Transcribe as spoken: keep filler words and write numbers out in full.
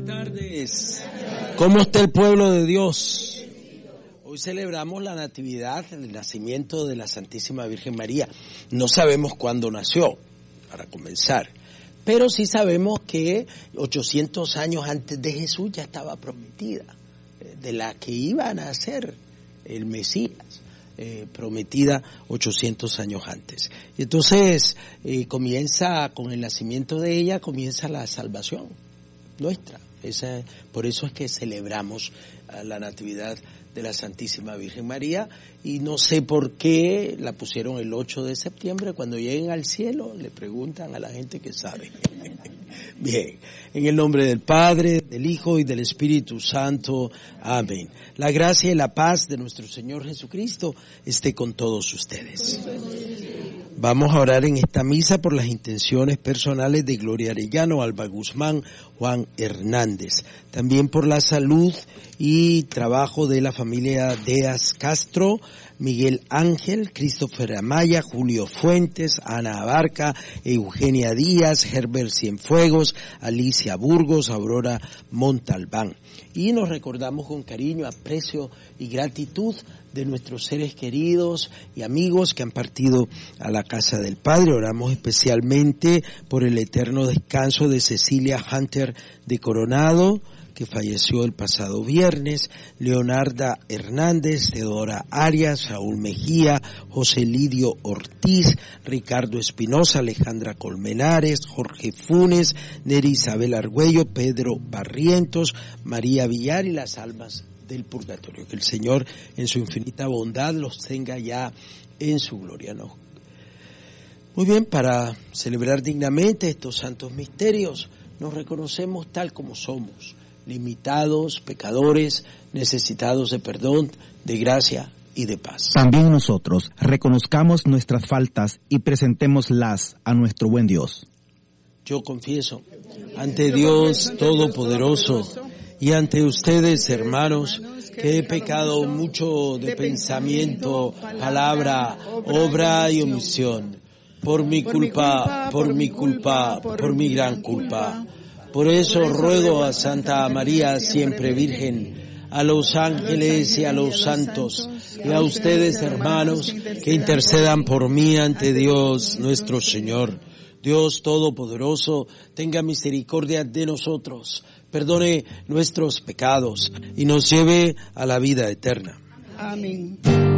tardes. ¿Cómo está el pueblo de Dios? Hoy celebramos la natividad, el nacimiento de la Santísima Virgen María. No sabemos cuándo nació, para comenzar, pero sí sabemos que ochocientos años antes de Jesús ya estaba prometida, de la que iba a nacer el Mesías, eh, prometida ochocientos años antes. Y entonces eh, comienza, con el nacimiento de ella, comienza la salvación nuestra. Esa, por eso es que celebramos uh, la Natividad de la Santísima Virgen María, y no sé por qué la pusieron el ocho de septiembre. Cuando lleguen al cielo le preguntan a la gente que sabe. Bien, en el nombre del Padre, del Hijo y del Espíritu Santo. Amén. La gracia y la paz de nuestro Señor Jesucristo esté con todos ustedes. Vamos a orar en esta misa por las intenciones personales de Gloria Arellano, Alba Guzmán, Juan Hernández. También por la salud y trabajo de la familia Díaz Castro, Miguel Ángel, Christopher Amaya, Julio Fuentes, Ana Abarca, Eugenia Díaz, Herbert Cienfuegos, Alicia Burgos, Aurora Montalbán. Y nos recordamos con cariño, aprecio y gratitud de nuestros seres queridos y amigos que han partido a la casa del Padre. Oramos especialmente por el eterno descanso de Cecilia Hunter de Coronado, que falleció el pasado viernes, Leonarda Hernández, Teodora Arias, Saúl Mejía, José Lidio Ortiz, Ricardo Espinosa, Alejandra Colmenares, Jorge Funes, Neri Isabel Argüello, Pedro Barrientos, María Villar y las almas del purgatorio. Que el Señor en su infinita bondad los tenga ya en su gloria, ¿no? Muy bien, para celebrar dignamente estos santos misterios, nos reconocemos tal como somos, limitados, pecadores, necesitados de perdón, de gracia y de paz. También nosotros reconozcamos nuestras faltas y presentémoslas a nuestro buen Dios. Yo confieso ante Dios Todopoderoso y ante ustedes, hermanos, que he pecado mucho de pensamiento, palabra, obra y omisión. Por mi culpa, por mi culpa, por mi gran culpa. Por eso ruego a Santa María, siempre Virgen, a los ángeles y a los santos, y a ustedes, hermanos, que intercedan por mí ante Dios nuestro Señor. Dios Todopoderoso, tenga misericordia de nosotros, perdone nuestros pecados y nos lleve a la vida eterna. Amén.